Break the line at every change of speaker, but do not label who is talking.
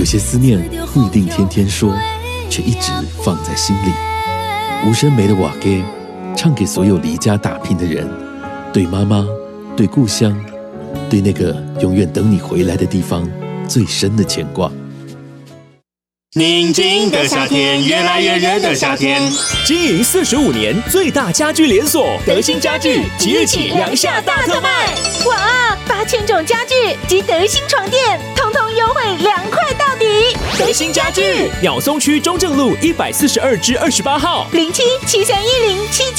些思念不一定天天说，却一直放在心里。无声梅的瓦给，唱给所有离家打拼的人，对妈妈，对故乡，对那个永远等你回来的地方最深的牵挂。
宁静的夏天，越来越热的夏天。
经营45年，最大家居连锁德兴家具即日起良夏大特卖！
哇，8000种家具及德兴床垫，通通优惠2块到底。
德兴家具，鸟松区中正路142至28号，
07731077。